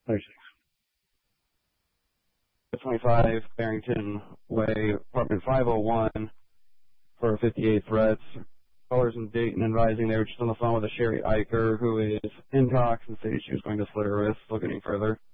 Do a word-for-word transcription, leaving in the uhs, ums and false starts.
twenty-five Barrington Way, apartment five oh one, for fifty-eight threats. Callers in Dayton advising they were just on the phone with a Sherry Eicher, who is in talks and stated she was going to slit her wrists. Look any further.